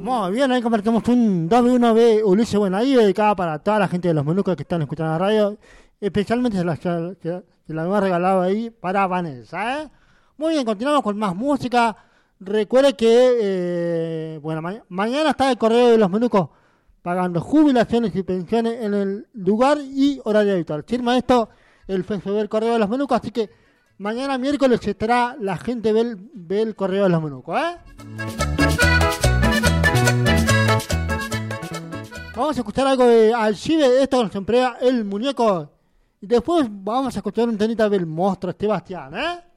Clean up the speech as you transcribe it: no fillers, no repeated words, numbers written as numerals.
Muy bien, ahí compartimos un 2v1 de Ulises Buenaí, dedicada para toda la gente de los Menucos que están escuchando la radio, especialmente que la hemos regalado ahí para Vanessa, ¿eh? Muy bien, continuamos con más música. Recuerde que, mañana está el correo de los Menucos pagando jubilaciones y pensiones en el lugar y horario habitual. Firma esto el Facebook del correo de los Menucos, así que mañana miércoles estará la gente ve el correo de los Menucos, ¿eh? Vamos a escuchar algo de Alcibe, esto nos emplea el muñeco. Y después vamos a escuchar un temita del monstruo Sebastián, ¿eh?